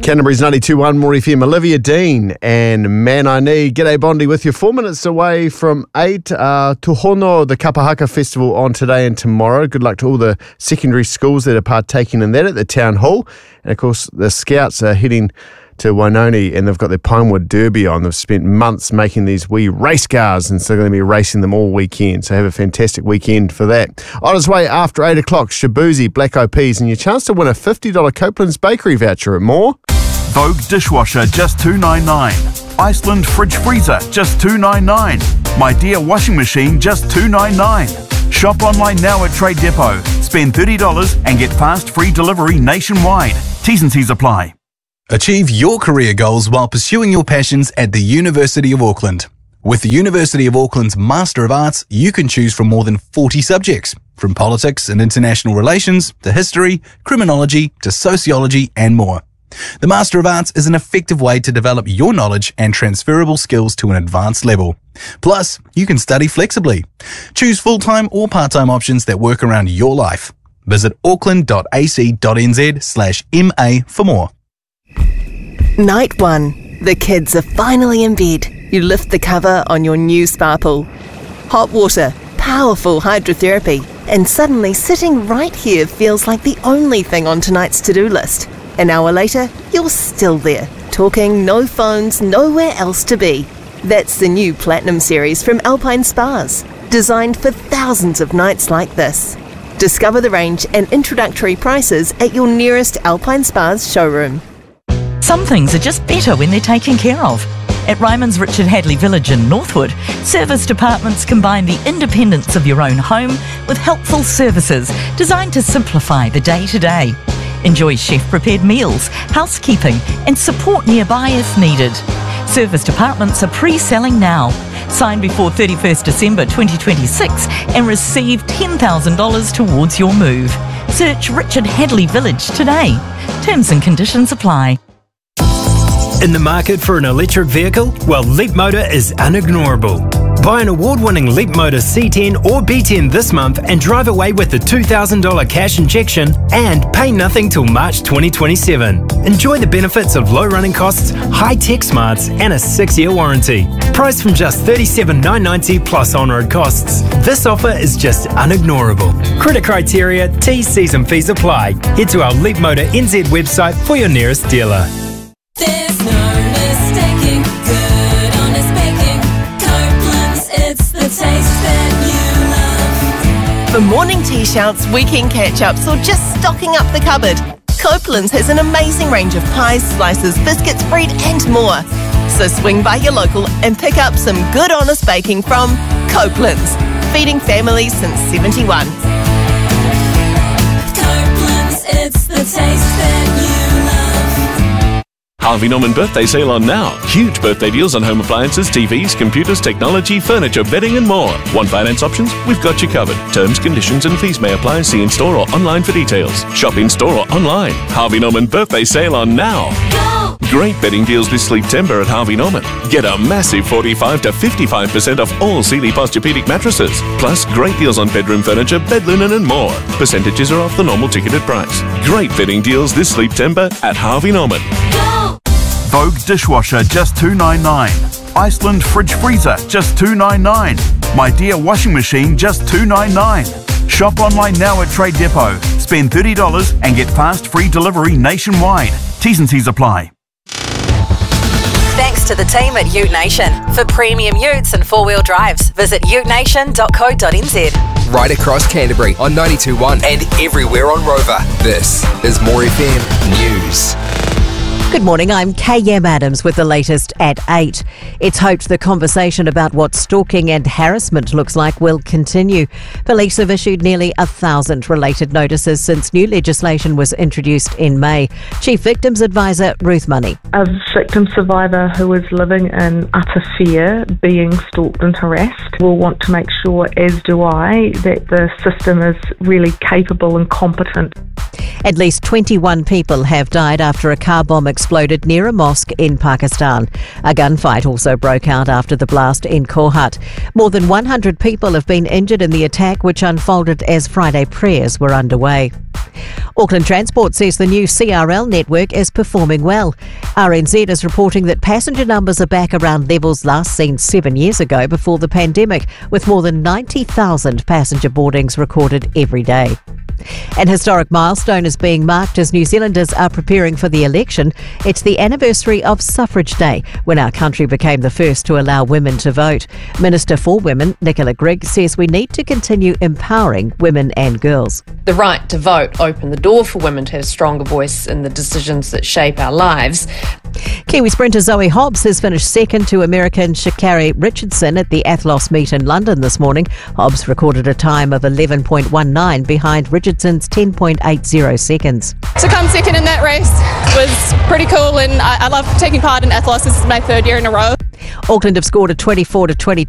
Canterbury's 92.1 More FM. Olivia Dean and Man I Need. G'day Bondi with you. 4 minutes away from 8. Tuhono, the Kapahaka Festival on today and tomorrow. Good luck to all the secondary schools that are partaking in that at the Town Hall. And of course, the Scouts are heading to Wainoni and they've got their Pinewood Derby on. They've spent months making these wee race cars and so they're going to be racing them all weekend. So have a fantastic weekend for that. On its way after 8 o'clock, Shabuzi, Black Eyed Peas, and your chance to win a $50 Copeland's Bakery voucher at More. Vogue dishwasher, just $2.99. Iceland fridge freezer, just $2.99. My Dear washing machine, just $2.99. Shop online now at Trade Depot. Spend $30 and get fast free delivery nationwide. T's and C's apply. Achieve your career goals while pursuing your passions at the University of Auckland. With the University of Auckland's Master of Arts, you can choose from more than 40 subjects, from politics and international relations to history, criminology to sociology and more. The Master of Arts is an effective way to develop your knowledge and transferable skills to an advanced level. Plus, you can study flexibly. Choose full-time or part-time options that work around your life. Visit auckland.ac.nz/MA for more. Night 1. The kids are finally in bed. You lift the cover on your new Sparkle. Hot water, powerful hydrotherapy, and suddenly sitting right here feels like the only thing on tonight's to-do list. An hour later, you're still there, talking, no phones, nowhere else to be. That's the new Platinum series from Alpine Spas, designed for thousands of nights like this. Discover the range and introductory prices at your nearest Alpine Spas showroom. Some things are just better when they're taken care of. At Ryman's Richard Hadley Village in Northwood, service departments combine the independence of your own home with helpful services designed to simplify the day-to-day. Enjoy chef-prepared meals, housekeeping and support nearby if needed. Service departments are pre-selling now. Sign before 31st December 2026 and receive $10,000 towards your move. Search Richard Hadley Village today. Terms and conditions apply. In the market for an electric vehicle? Well, Leapmotor is unignorable. Buy an award-winning Leapmotor C10 or B10 this month and drive away with a $2,000 cash injection and pay nothing till March 2027. Enjoy the benefits of low running costs, high-tech smarts and a 6-year warranty. Priced from just $37,990 plus on-road costs. This offer is just unignorable. Credit criteria, T's, C's and fees apply. Head to our Leapmotor NZ website for your nearest dealer. There's no mistaking good, honest baking. Copeland's, it's the taste that you love. For morning tea shouts, weekend catch-ups, or just stocking up the cupboard, Copeland's has an amazing range of pies, slices, biscuits, bread and more. So swing by your local and pick up some good, honest baking from Copeland's, feeding families since 71. Copeland's, it's the taste that you love. Harvey Norman birthday sale on now. Huge birthday deals on home appliances, TVs, computers, technology, furniture, bedding and more. Want finance options? We've got you covered. Terms, conditions and fees may apply. See in store or online for details. Shop in store or online. Harvey Norman birthday sale on now. Go! Great bedding deals this Sleeptember at Harvey Norman. Get a massive 45 to 55% off all Sealy Posturepedic mattresses. Plus great deals on bedroom furniture, bed linen and more. Percentages are off the normal ticketed price. Great bedding deals this Sleeptember at Harvey Norman. Go! Vogue dishwasher, just $2.99. Iceland fridge freezer, just $2.99. My Dear washing machine, just $2.99. Shop online now at Trade Depot. Spend $30 and get fast free delivery nationwide. T's and C's apply. Thanks to the team at Ute Nation. For premium utes and four-wheel drives, visit utenation.co.nz. Right across Canterbury on 92.1 and everywhere on Rover. This is More FM News. Good morning, I'm KM Adams with the latest at 8. It's hoped the conversation about what stalking and harassment looks like will continue. Police have issued nearly 1,000 related notices since new legislation was introduced in May. Chief Victims Advisor Ruth Money. A victim survivor who is living in utter fear, being stalked and harassed, will want to make sure, as do I, that the system is really capable and competent. At least 21 people have died after a car bomb exploded near a mosque in Pakistan. A gunfight also broke out after the blast in Kohat. More than 100 people have been injured in the attack, which unfolded as Friday prayers were underway. Auckland Transport says the new CRL network is performing well. RNZ is reporting that passenger numbers are back around levels last seen 7 years ago before the pandemic, with more than 90,000 passenger boardings recorded every day. An historic milestone is being marked as New Zealanders are preparing for the election. It's the anniversary of Suffrage Day, when our country became the first to allow women to vote. Minister for Women, Nicola Grigg, says we need to continue empowering women and girls. The right to vote opened the door for women to have a stronger voice in the decisions that shape our lives. Kiwi sprinter Zoe Hobbs has finished second to American Sha'Carri Richardson at the Athlos meet in London this morning. Hobbs recorded a time of 11.19 behind Richardson's 10.80 seconds. To come second in that race was pretty cool, and I love taking part in Athlos. This is my third year in a row. Auckland have scored a 24-22